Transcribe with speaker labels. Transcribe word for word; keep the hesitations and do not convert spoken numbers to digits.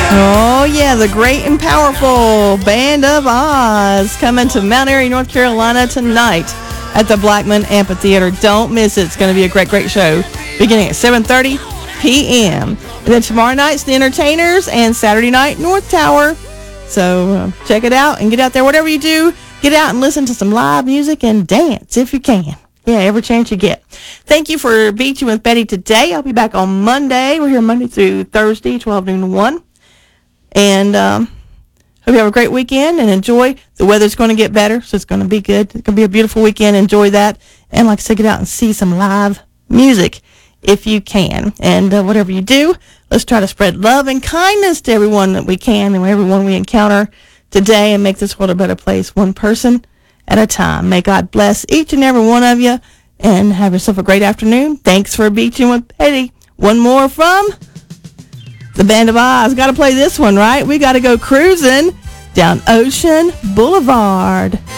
Speaker 1: Oh, yeah, the great and powerful Band of Oz coming to Mount Airy, North Carolina tonight at the Blackman Amphitheater. Don't miss it. It's going to be a great, great show beginning at seven thirty p.m. And then tomorrow night's The Entertainers and Saturday night, North Tower. So uh, check it out and get out there. Whatever you do, get out and listen to some live music and dance if you can. Yeah, every chance you get. Thank you for Beaching with Betty today. I'll be back on Monday. We're here Monday through Thursday, twelve noon to one. And um, hope you have a great weekend and enjoy. The weather's going to get better, so it's going to be good. It's going to be a beautiful weekend. Enjoy that. And like I said, get out and see some live music if you can. And uh, whatever you do, let's try to spread love and kindness to everyone that we can and everyone we encounter today and make this world a better place, one person at a time. May God bless each and every one of you and have yourself a great afternoon. Thanks for Beaching with Betty. One more from the Band of Oz. Got to play this one, right? We got to go cruising down Ocean Boulevard.